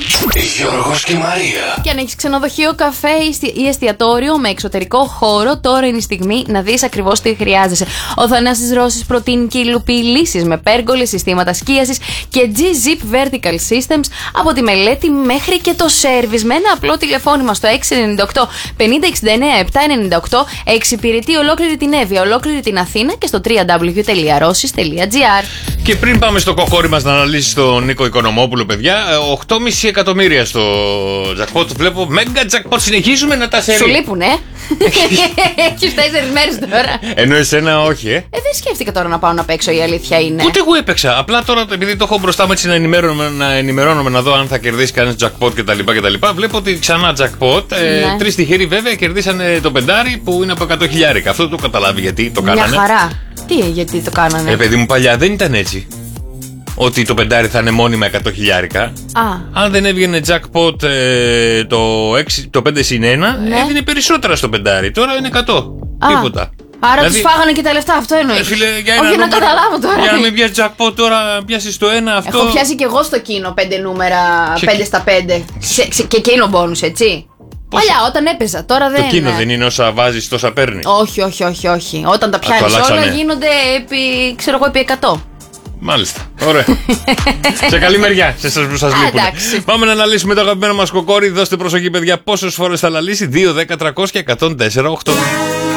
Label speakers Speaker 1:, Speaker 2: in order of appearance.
Speaker 1: Γιώργος και Μαρία.
Speaker 2: Και αν έχεις ξενοδοχείο, καφέ ή εστιατόριο με εξωτερικό χώρο, τώρα είναι η στιγμή να δεις ακριβώς τι χρειάζεσαι. Ο Θανάσης Ρώση προτείνει και υλοποιεί λύσεις με πέργολες, συστήματα σκίασης και G-Zip Vertical Systems από τη μελέτη μέχρι και το σέρβις. Με ένα απλό τηλεφώνημα στο 698 50 69 798 εξυπηρετεί ολόκληρη την Εύβοια, ολόκληρη την Αθήνα και στο www.rossis.gr.
Speaker 3: Και πριν πάμε στο κοκόρι μας να αναλύσει τον Νίκο Οικονομόπουλο, παιδιά, 8,5 εκατομμύρια στο jackpot. Βλέπω μέγκα jackpot. Συνεχίζουμε να τα σερβίρουμε.
Speaker 2: Σου λείπουνε. Έχεις 4 μέρες τώρα.
Speaker 3: Ενώ εσένα όχι,
Speaker 2: Δεν σκέφτηκα τώρα να πάω να παίξω, η αλήθεια είναι.
Speaker 3: Ούτε εγώ έπαιξα. Απλά τώρα επειδή το έχω μπροστά μου έτσι να ενημερώνομαι να δω αν θα κερδίσει κανένα jackpot κτλ. Βλέπω ότι ξανά jackpot.
Speaker 2: Ναι.
Speaker 3: 3 τυχεροί βέβαια κερδίσανε το πεντάρι που είναι από 100 χιλιάρικα. Αυτό το καταλάβει γιατί το κάνανε.
Speaker 2: Μια χαρά. Γιατί το κάνανε.
Speaker 3: Παιδί μου, παλιά δεν ήταν έτσι. Ότι το πεντάρι θα είναι μόνιμα 100 χιλιάρικα. Αν δεν έβγαινε jackpot το 5 συν 1,
Speaker 2: ναι,
Speaker 3: έδινε περισσότερα στο πεντάρι. Τώρα είναι 100. Τίποτα.
Speaker 2: Άρα
Speaker 3: Δηλαδή,
Speaker 2: τους φάγανε και τα λεφτά, αυτό εννοείς.
Speaker 3: Όχι
Speaker 2: να καταλάβω τώρα.
Speaker 3: Για να μην πιάσει jackpot τώρα, πιάσει το ένα αυτό.
Speaker 2: Έχω πιάσει και εγώ στο κίνο 5 νούμερα, 5 στα 5. Και εκείνο μπόνους, έτσι. Παλιά, όταν έπαιζα, τώρα δεν.
Speaker 3: Το κίνο δεν είναι όσα βάζεις τόσα παίρνει.
Speaker 2: Όχι. Όταν τα πιάνεις όλα γίνονται επί 100.
Speaker 3: Μάλιστα. Ωραία. Σε καλή μεριά, σε εσάς που σας λείπουν. Πάμε να αναλύσουμε το αγαπημένο μας κοκόρι. Δώστε προσοχή, παιδιά, πόσες φορές θα αναλύσει. 2, 10, 300 και 104, 8.